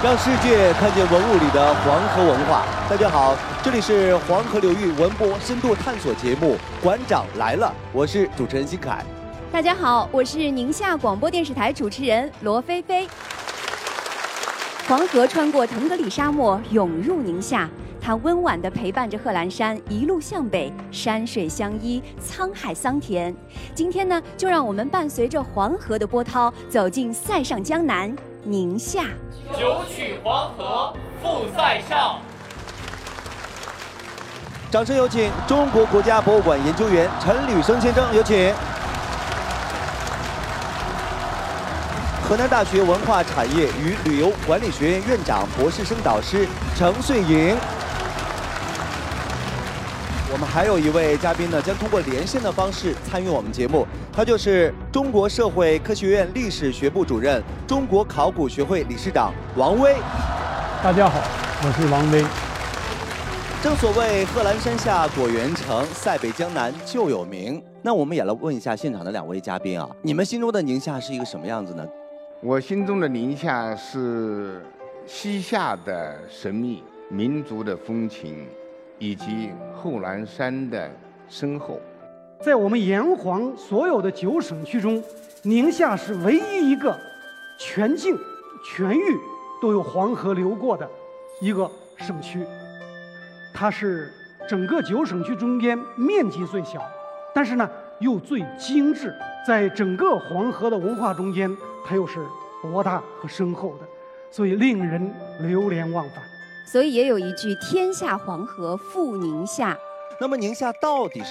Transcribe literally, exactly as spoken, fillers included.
让世界看见文物里的黄河文化。大家好，这里是黄河流域文博深度探索节目《馆长来了》，我是主持人辛凯。 大家好，我是宁夏广播电视台主持人罗菲菲。黄河穿过腾格里沙漠涌入宁夏，它温婉地陪伴着贺兰山一路向北，山水相依，沧海桑田。今天呢，就让我们伴随着黄河的波涛，走进塞上江南宁夏。 九曲黄河赴塞上。 掌声有请中国国家博物馆研究员陈履生先生，有请。河南大学文化产业与旅游管理学院院长、博士生导师程穗莹。我们还有一位嘉宾呢，将通过连线的方式参与我们节目，他就是中国社会科学院历史学部主任、中国考古学会理事长王威。 大家好，我是王威。 正所谓贺兰山下果园城，塞北江南就有名。那我们也来问一下现场的两位嘉宾啊，你们心中的宁夏是一个什么样子呢？ 我心中的宁夏是西夏的神秘、民族的风情，以及后兰山的深厚。 在我们炎黄所有的九省区中，宁夏是唯一一个全境、全域都有黄河流过的一个省区。它是整个九省区中间面积最小，但是呢又最精致，在整个黄河的文化中间，它又是博大和深厚的，所以令人流连忘返。 所以也有一句“天下黄河赴宁夏”。 那么宁夏到底是